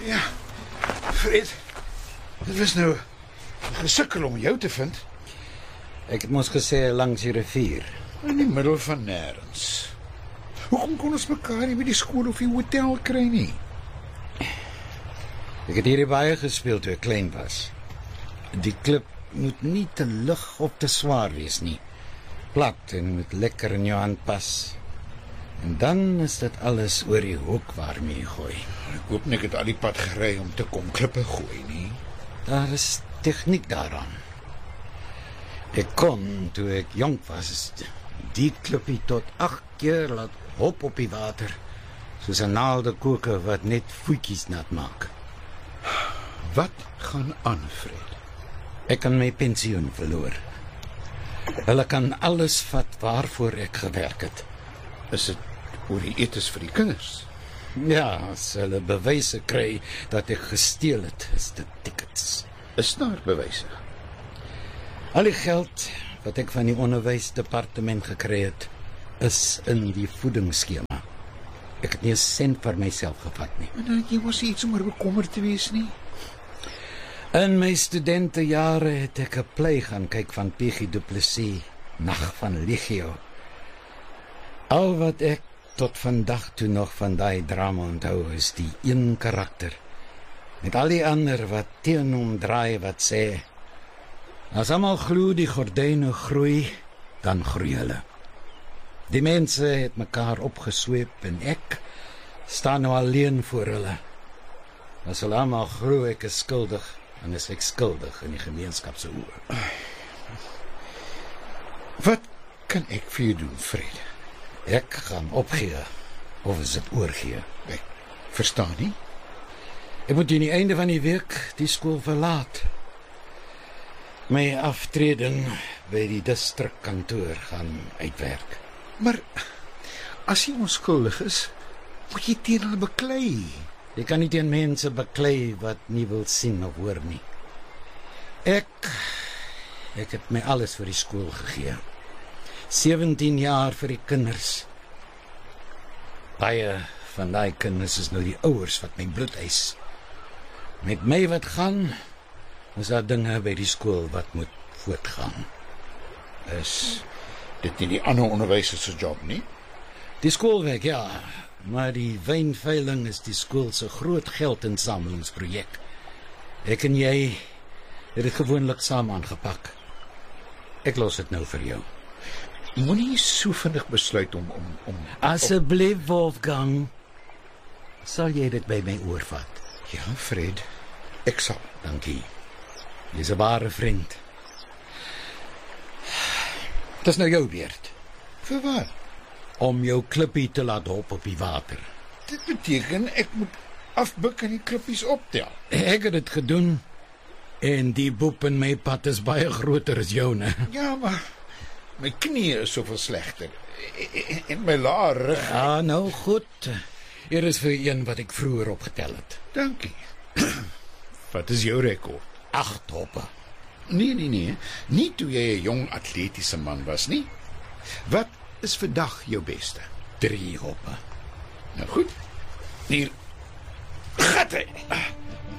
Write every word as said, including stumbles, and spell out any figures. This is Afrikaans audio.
Ja, Fred, dit was nou 'n gesukkel om jou te vind. Ek het mos gesê langs die rivier. In die middel van nêrens. Hoekom kon ons mekaar nie by die skool of die hotel kry nie? Ek het hierdie baie gespeel toe ek klein was. Die klip moet nie te lig of te swaar wees nie. Plat en moet lekker in jou hand pas. En dan is dit alles oor die hoek waarmee jy gooi. Ek hoop nie ek het al die pad gery om te kom klippe gooi nie. Daar is tegniek daaraan. Ek kon, toe ek jonk was, die klippie tot agt keer laat hop op die water, soos 'n naaldekoker wat net voetjies nat maak. Wat gaan aan, Fred? Ek kan my pensioen verloor. Hulle kan alles vat waarvoor ek gewerk het. Is dit oor die etes vir die kinders? Ja, as hulle bewyse kry dat ek gesteel het, is dit tickets. Is daar bewyse? Al die geld wat ek van die onderwysdepartement gekry het, is in die voedingsskema. Ek het nie 'n sent vir myself gevat nie. Maar jy was iets om oor bekommerd te wees nie. In my studentejare het ek 'n play gaan kyk van P G Du Plessis, Nag van Legio. Al wat ek tot vandag toe nog van daai drama onthou is die een karakter, met al die ander wat teen hom draai wat sê, as almal glo die gordyne groei, dan groei hulle. Die mense het mekaar opgesweep en ek staan nou alleen voor hulle. As hulle almal glo ek is skuldig, dan is ek skuldig in die gemeenskap se oë. Wat kan ek vir jou doen, Fred? Ek gaan opgee, of is dit oorgee? Ek verstaan nie. Ek moet teen die einde van die week die skool verlaat. My aftreding by die distrikkantoor gaan uitwerk. Maar as jy onskuldig is, moet jy teen hulle beklei. Jy kan nie teen mense beklei wat nie wil sien of hoor nie. Ek ek het my alles vir die skool gegee. sewentien jaar vir die kinders. Baie van daai kinders is nou die ouers wat my bloed eis. Met my wat gaan, is daar dinge by die skool wat moet voortgaan. Is dit nie die ander onderwysers se job nie? Die skoolwerk, ja, maar die wynveiling is die skool se groot geldinsamelingsprojek. Ek en jy het dit gewoonlik saam aangepak. Ek los dit nou vir jou. Moenie so vinnig besluit om om om Asseblief, Wolfgang, sal jy dit by my oorvat? Ja, Fred, ek sal. Dankie. Jy's 'n ware vriend. Dis nou jou beurt Vir wat? om jou klippie te laat hop op die water. Dit beteken ek moet afbuk en die klippies optel. Ek het dit gedoen en die boep in my pad is baie groter as joune. Ja, maar my knie is soveel slegter. En- En my laar rug. Ja, nou goed. Hier is vir een wat ek vroeër opgetel het. Dankie. Wat is jou rekord? Agt hoppe. Nee, nee, nee. Nie toe jy 'n jong atletiese man was nie. Wat is vandag jou beste? Drie hoppe. Nou goed. Hier. Gatte.